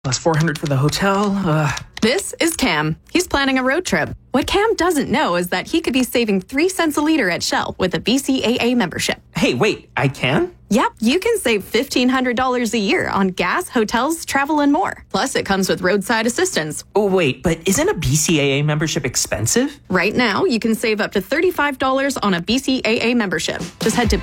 Plus 400 for the hotel. This is Cam. He's planning a road trip. What Cam doesn't know is that he could be saving 3 cents a liter at Shell with a BCAA membership. Hey, wait, I can? Yep, you can save $1,500 a year on gas, hotels, travel, and more. Plus, it comes with roadside assistance. Oh, wait, but isn't a BCAA membership expensive? Right now, you can save up to $35 on a BCAA membership. Just head to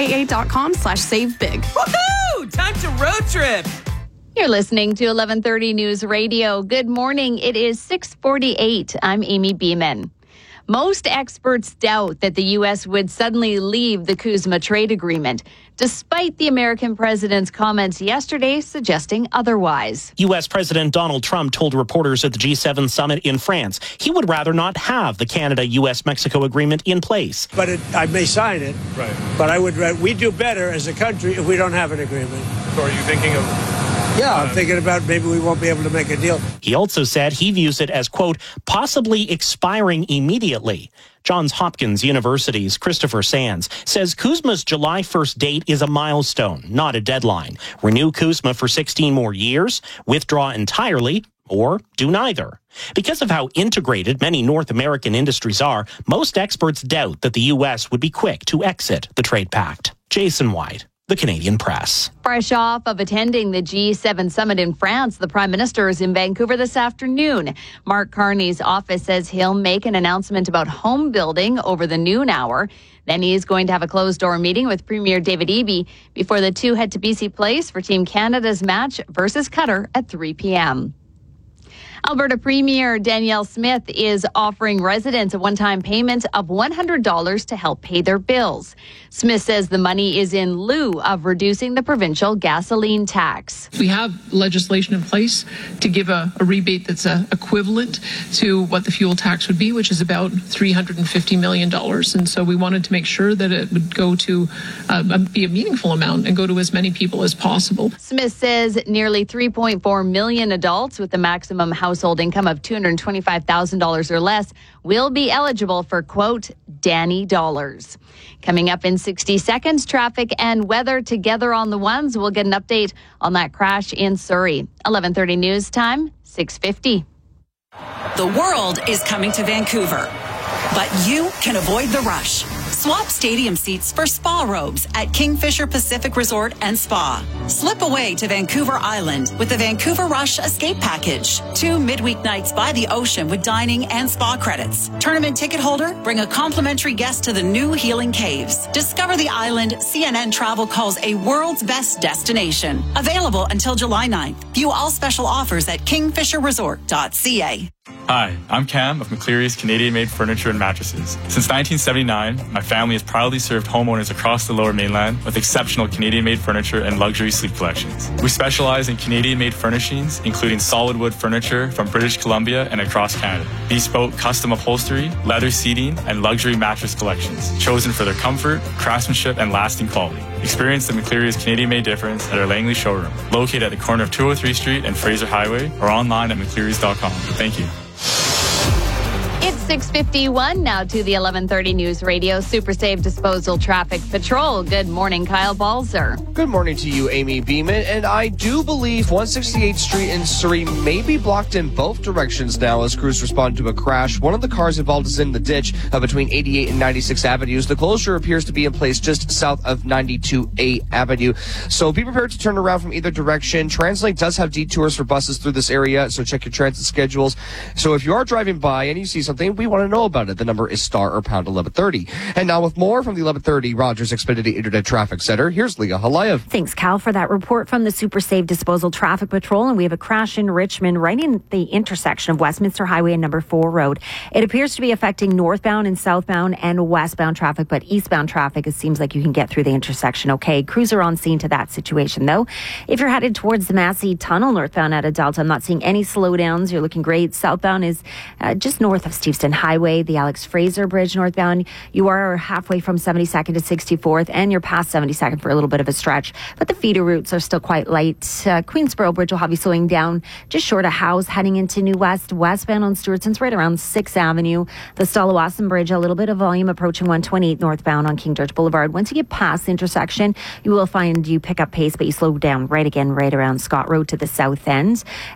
bcaa.com/savebig. Woohoo! Time to road trip! You're listening to 1130 News Radio. Good morning. It is 6:48. I'm Amy Beeman. Most experts doubt that the U.S. would suddenly leave the CUSMA trade agreement, despite the American president's comments yesterday suggesting otherwise. U.S. President Donald Trump told reporters at the G7 summit in France he would rather not have the Canada-U.S.-Mexico agreement in place. But I may sign it, right? But we do better as a country if we don't have an agreement. So are you thinking of... Yeah, I'm thinking about maybe we won't be able to make a deal. He also said he views it as, quote, possibly expiring immediately. Johns Hopkins University's Christopher Sands says CUSMA's July 1st date is a milestone, not a deadline. Renew CUSMA for 16 more years, withdraw entirely, or do neither. Because of how integrated many North American industries are, most experts doubt that the U.S. would be quick to exit the trade pact. Jason White, The Canadian Press. Fresh off of attending the G7 summit in France, the Prime Minister is in Vancouver this afternoon. Mark Carney's office says he'll make an announcement about home building over the noon hour. Then he's going to have a closed-door meeting with Premier David Eby before the two head to BC Place for Team Canada's match versus Qatar at 3 p.m. Alberta Premier Danielle Smith is offering residents a one-time payment of $100 to help pay their bills. Smith says the money is in lieu of reducing the provincial gasoline tax. We have legislation in place to give a rebate that's equivalent to what the fuel tax would be, which is about $350 million. And so we wanted to make sure that it would go to be a meaningful amount and go to as many people as possible. Smith says nearly 3.4 million adults with the maximum household income of $225,000 or less will be eligible for, quote, Danny dollars. Coming up in 60 seconds, traffic and weather together on the ones. We'll get an update on that crash in Surrey. 11:30 news time, 6:50. The world is coming to Vancouver, but you can avoid the rush. Swap stadium seats for spa robes at Kingfisher Pacific Resort and Spa. Slip away to Vancouver Island with the Vancouver Rush Escape Package. 2 midweek nights by the ocean with dining and spa credits. Tournament ticket holder, bring a complimentary guest to the new Healing Caves. Discover the island CNN Travel calls a world's best destination. Available until July 9th. View all special offers at kingfisherresort.ca. Hi, I'm Cam of McCleary's Canadian-made furniture and mattresses. Since 1979, my family has proudly served homeowners across the Lower Mainland with exceptional Canadian-made furniture and luxury sleep collections. We specialize in Canadian-made furnishings, including solid wood furniture from British Columbia and across Canada, bespoke custom upholstery, leather seating, and luxury mattress collections, chosen for their comfort, craftsmanship, and lasting quality. Experience the McCleary's Canadian-made difference at our Langley showroom, located at the corner of 203 Street and Fraser Highway, or online at mcclearys.com. Thank you. It's 6:51 now to the 11:30 News Radio Super Safe Disposal Traffic Patrol. Good morning, Kyle Balzer. Good morning to you, Amy Beeman. And I do believe 168th Street in Surrey may be blocked in both directions now as crews respond to a crash. One of the cars involved is in the ditch between 88 and 96 Avenues. The closure appears to be in place just south of 92A Avenue. So be prepared to turn around from either direction. TransLink does have detours for buses through this area, so check your transit schedules. So if you are driving by and you see something, we want to know about it. The number is star or pound 1130. And now with more from the 1130 Rogers Xfinity Internet Traffic Center, here's Leah Halayev. Thanks, Cal, for that report from the Super Safe Disposal Traffic Patrol. And we have a crash in Richmond right in the intersection of Westminster Highway and number 4 Road. It appears to be affecting northbound and southbound and westbound traffic, but eastbound traffic, it seems like you can get through the intersection okay. Crews are on scene to that situation, though. If you're headed towards the Massey Tunnel northbound out of Delta, I'm not seeing any slowdowns. You're looking great. Southbound is just north of Steveston Highway, the Alex Fraser Bridge northbound. You are halfway from 72nd to 64th, and you're past 72nd for a little bit of a stretch. But the feeder routes are still quite light. Queensboro Bridge will have you slowing down just short of House, heading into New West. Westbound on Stewartson's right around 6th Avenue. The Stalawasan Bridge, a little bit of volume approaching 128 northbound on King George Boulevard. Once you get past the intersection, you will find you pick up pace, but you slow down right around Scott Road to the south end.